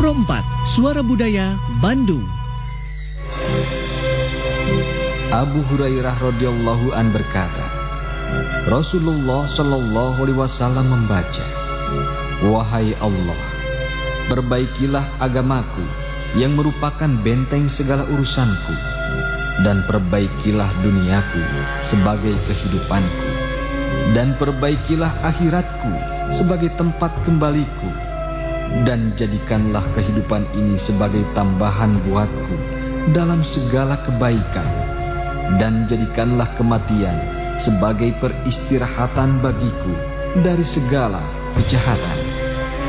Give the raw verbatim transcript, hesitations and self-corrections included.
Pro empat, Suara Budaya, Bandung. Abu Hurairah radhiyallahu an berkata, Rasulullah shallallahu alaihi wasallam membaca, "Wahai Allah, perbaikilah agamaku yang merupakan benteng segala urusanku, dan perbaikilah duniaku sebagai kehidupanku, dan perbaikilah akhiratku sebagai tempat kembaliku, dan jadikanlah kehidupan ini sebagai tambahan buatku dalam segala kebaikan, dan jadikanlah kematian sebagai peristirahatan bagiku dari segala kejahatan."